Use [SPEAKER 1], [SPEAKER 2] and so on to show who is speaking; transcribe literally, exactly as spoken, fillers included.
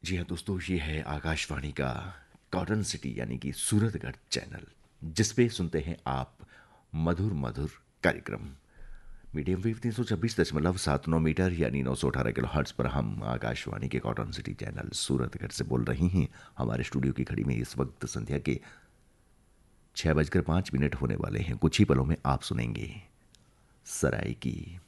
[SPEAKER 1] जी हाँ दोस्तों, ये है आकाशवाणी का कॉटन सिटी यानी कि सूरतगढ़ चैनल, जिस पे सुनते हैं आप मधुर मधुर कार्यक्रम। मीडियम वेव तीन सौ छब्बीस दशमलव सात नौ मीटर यानी नौ सौ अठारह किलो हर्ट्स पर हम आकाशवाणी के कॉटन सिटी चैनल सूरतगढ़ से बोल रहे हैं। हमारे स्टूडियो की घड़ी में इस वक्त संध्या के छः बजकर पाँच मिनट होने वाले हैं। कुछ ही पलों में आप सुनेंगे सराय की